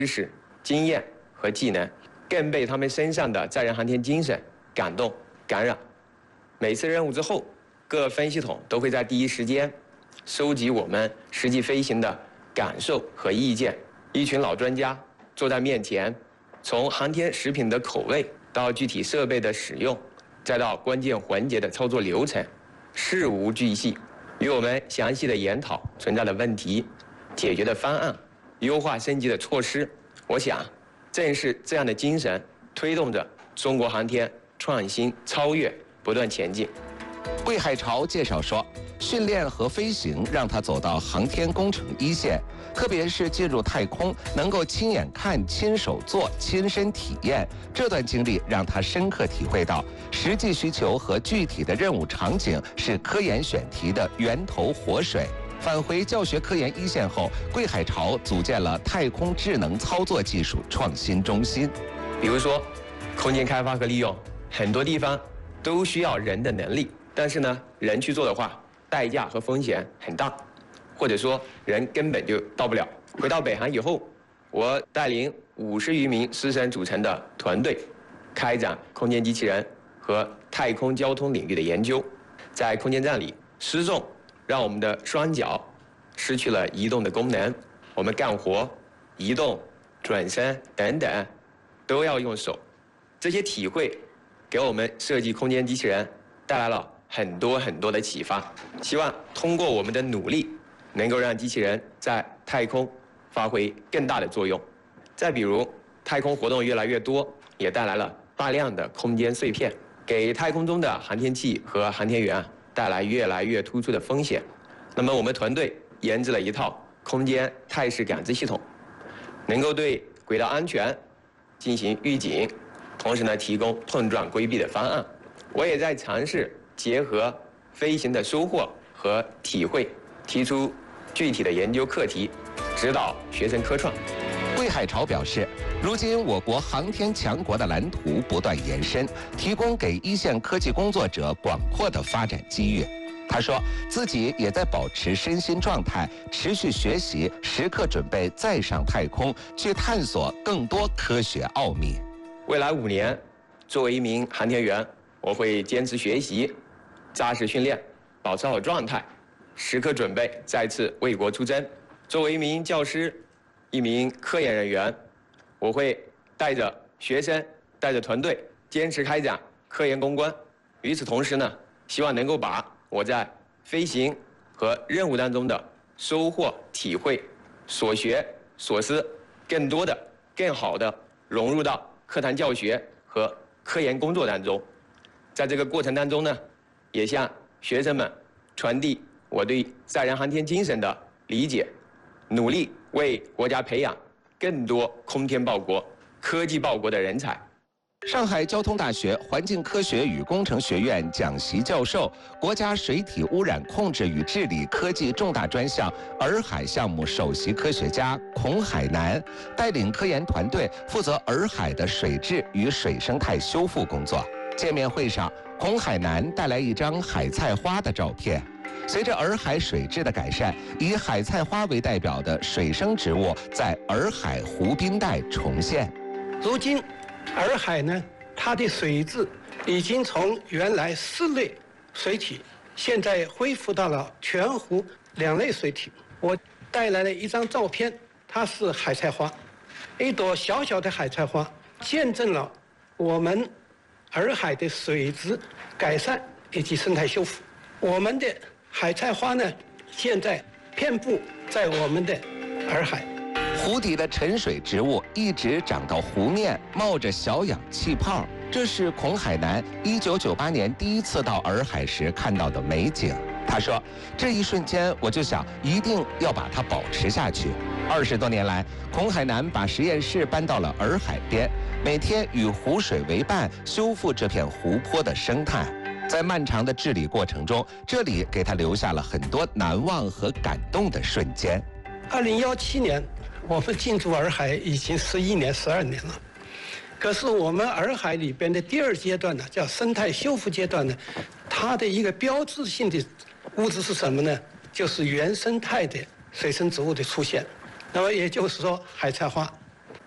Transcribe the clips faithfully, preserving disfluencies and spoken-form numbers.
知识、经验和技能，更被他们身上的载人航天精神感动、感染。每次任务之后，各分系统都会在第一时间收集我们实际飞行的感受和意见。一群老专家坐在面前，从航天食品的口味到具体设备的使用，再到关键环节的操作流程，事无巨细，与我们详细的研讨存在的问题、解决的方案、优化升级的措施。我想，正是这样的精神，推动着中国航天创新超越不断前进。 桂海潮介绍说，训练和飞行让他走到航天工程一线，特别是进入太空，能够亲眼看、亲手做、亲身体验，这段经历让他深刻体会到，实际需求和具体的任务场景是科研选题的源头活水。返回教学科研一线后，桂海潮组建了太空智能操作技术创新中心。 比如说，空间开发和利用，很多地方都需要人的能力，但是呢，人去做的话，代价和风险很大，或者说人根本就到不了。回到北航以后，我带领五十余名师生组成的团队，开展空间机器人和太空交通领域的研究。在空间站里，失重让我们的双脚失去了移动的功能，我们干活、移动、转身等等都要用手。这些体会给我们设计空间机器人带来了很多很多的启发。希望通过我们的努力，能够让机器人在太空发挥更大的作用。再比如，太空活动越来越多，也带来了大量的空间碎片，给太空中的航天器和航天员带来越来越突出的风险。那么我们团队研制了一套空间态势感知系统，能够对轨道安全进行预警，同时呢提供碰撞规避的方案。我也在尝试结合飞行的收获和体会，提出具体的研究课题，指导学生科创。 桂海潮表示，如今我国航天强国的蓝图不断延伸，提供给一线科技工作者广阔的发展机遇。他说，自己也在保持身心状态，持续学习，时刻准备再上太空，去探索更多科学奥秘。 未来五年，作为一名航天员，我会坚持学习，扎实训练，保持好状态，时刻准备再次为国出征。作为一名教师，一名科研人员，我会带着学生，带着团队，坚持开展科研攻关。与此同时呢，希望能够把我在飞行和任务当中的收获、体会、所学所思，更多的、更好的融入到课堂教学和科研工作当中。在这个过程当中呢，也向学生们传递我对载人航天精神的理解，努力为国家培养更多空天报国、科技报国的人才。 上海交通大学环境科学与工程学院讲席教授、国家水体污染控制与治理科技重大专项洱海项目首席科学家孔海南带领科研团队负责洱海的水质与水生态修复工作。见面会上，孔海南带来一张海菜花的照片。随着洱海水质的改善，以海菜花为代表的水生植物在洱海湖滨带重现。 如今，洱海呢，它的水质已经从原来四类水体，现在恢复到了全湖两类水体。我带来了一张照片，它是海菜花，一朵小小的海菜花，见证了我们洱海的水质改善以及生态修复。我们的海菜花呢，现在遍布在我们的洱海。 湖底的沉水植物一直长到湖面，冒着小氧气泡。这是孔海南一九九八年第一次到洱海时看到的美景。他说：“这一瞬间，我就想一定要把它保持下去。”二十多年来，孔海南把实验室搬到了洱海边，每天与湖水为伴，修复这片湖泊的生态。在漫长的治理过程中，这里给他留下了很多难忘和感动的瞬间。 二零幺七年，我们进驻洱海已经十一年、十二年了。可是我们洱海里边的第二阶段呢，叫生态修复阶段呢，它的一个标志性的物质是什么呢？就是原生态的水生植物的出现。那么也就是说，海菜花。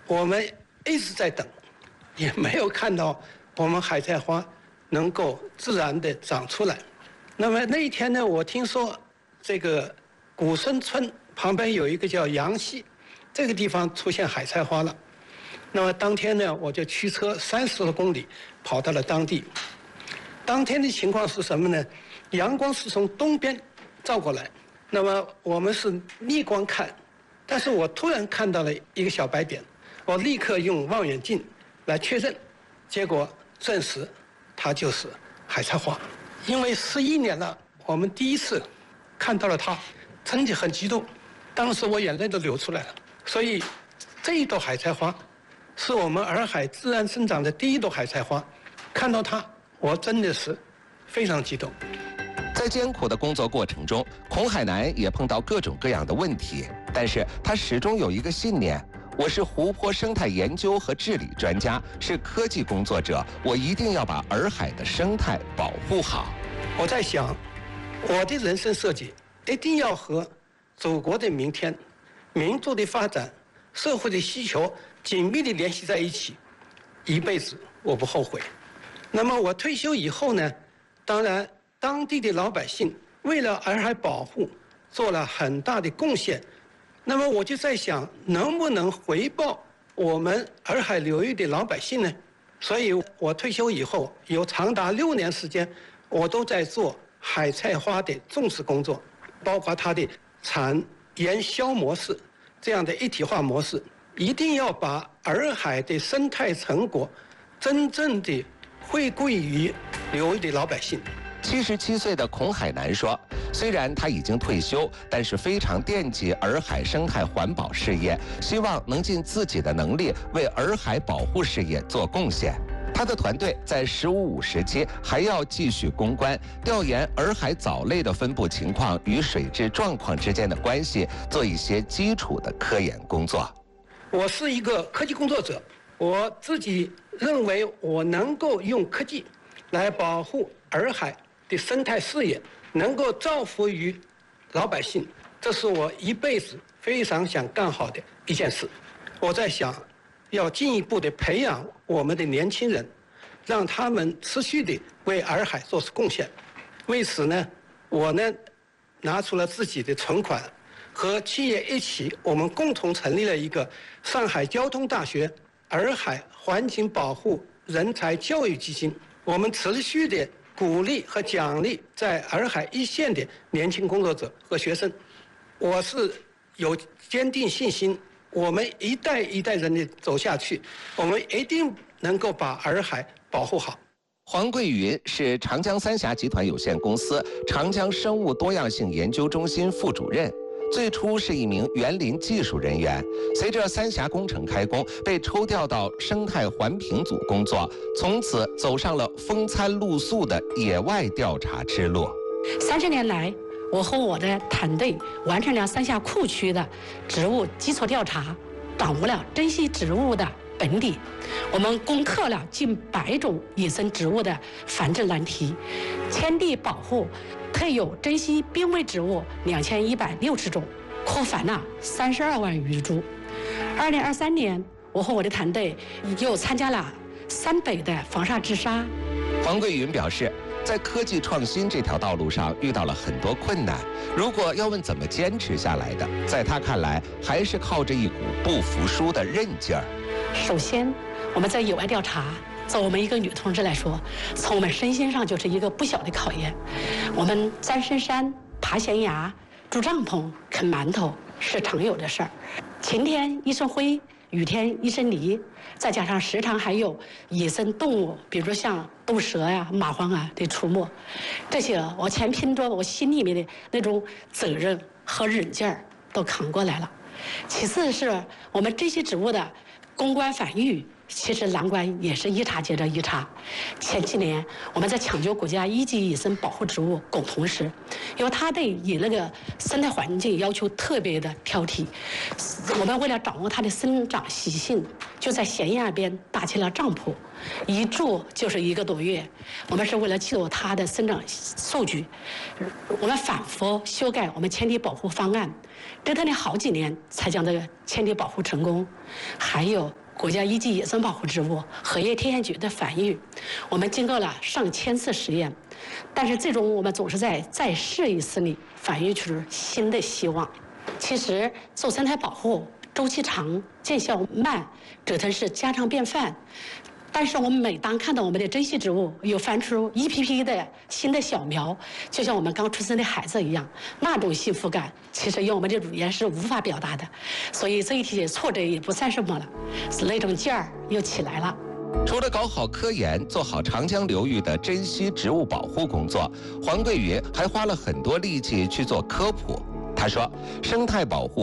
我们一直在等，也没有看到我们海菜花能够自然的长出来。那么那一天呢，我听说这个古孙村旁边有一个叫杨溪，这个地方出现海菜花了。那么当天呢，我就驱车三十多公里跑到了当地。当天的情况是什么呢？阳光是从东边照过来，那么我们是逆光看，但是我突然看到了一个小白点，我立刻用望远镜来确认，结果证实它就是海菜花。因为十一年了，我们第一次看到了它，真的很激动，当时我眼泪都流出来了。所以这一朵海菜花是我们洱海自然生长的第一朵海菜花，看到它我真的是非常激动。 在艰苦的工作过程中，孔海南也碰到各种各样的问题，但是他始终有一个信念：我是湖泊生态研究和治理专家，是科技工作者，我一定要把洱海的生态保护好。 我在想，我的人生设计一定要和祖国的明天、民族的发展、社会的需求紧密地联系在一起，一辈子我不后悔。那么我退休以后呢，当然当地的老百姓为了洱海保护做了很大的贡献，那么我就在想，能不能回报我们洱海流域的老百姓呢？所以我退休以后有长达六年时间，我都在做海菜花的种植工作，包括它的产研销模式这样的一体化模式，一定要把洱海的生态成果真正的回归于流域的老百姓。 七十七岁的孔海南说，虽然他已经退休，但是非常惦记洱海生态环保事业，希望能尽自己的能力为洱海保护事业做贡献。他的团队在“十五五”时期还要继续攻关，调研洱海藻类的分布情况与水质状况之间的关系，做一些基础的科研工作。 我是一个科技工作者，我自己认为我能够用科技来保护洱海的生态事业，能够造福于老百姓，这是我一辈子非常想干好的一件事。我在想，要进一步的培养我们的年轻人，让他们持续的为洱海做出贡献。为此呢，我呢拿出了自己的存款，和企业一起，我们共同成立了一个上海交通大学洱海环境保护人才教育基金。我们持续的鼓励和奖励在洱海一线的年轻工作者和学生。我是有坚定信心，我们一代一代人的走下去，我们一定能够把洱海保护好。 黄桂云是长江三峡集团有限公司长江生物多样性研究中心副主任。最初是一名园林技术人员，随着三峡工程开工，被抽调到生态环评组工作，从此走上了风餐露宿的野外调查之路。 三十年来，我和我的团队完成了三峡库区的植物基础调查，掌握了珍稀植物的本底。我们攻克了近百种野生植物的繁殖难题，迁地保护特有珍稀濒危植物两千一百六十种，扩繁了三十二万余株。二零二三年，我和我的团队又参加了三北的防沙治沙。 黄桂云表示，在科技创新这条道路上遇到了很多困难，如果要问怎么坚持下来的，在他看来，还是靠着一股不服输的韧劲儿。 首先，我们在野外调查，作为我们一个女同志来说，从我们身心上就是一个不小的考验。我们钻深山、爬悬崖、住帐篷、啃馒头是常有的事儿，晴天一身灰，雨天一身泥，再加上时常还有野生动物，比如像毒蛇呀、蚂蟥啊的出没，这些我全凭着我心里面的那种责任和韧劲儿都扛过来了。其次是我们这些植物的公关繁育其实难关也是一茬接着一茬。前几年我们在抢救国家一级野生保护植物珙桐时，因为它对以那个生态环境要求特别的挑剔，我们为了掌握它的生长习性，就在悬崖边搭起了帐篷，一住就是一个多月。我们是为了记录它的生长数据，我们反复修改我们迁地保护方案，折腾了好几年才将这个迁地保护成功。还有国家一级野生保护植物荷叶天线蕨的繁育，我们经过了上千次实验，但是最终我们总是在再试一试里繁育出新的希望。其实做生态保护周期长、见效慢，折腾是家常便饭。但是我们每当看到我们的珍稀植物又翻出一批批的新的小苗，就像我们刚出生的孩子一样，那种幸福感，其实用我们的语言是无法表达的。所以这一题挫折也不算什么了，那种劲儿又起来了。 除了搞好科研，做好长江流域的珍稀植物保护工作，黄桂云还花了很多力气去做科普。他说，生态保护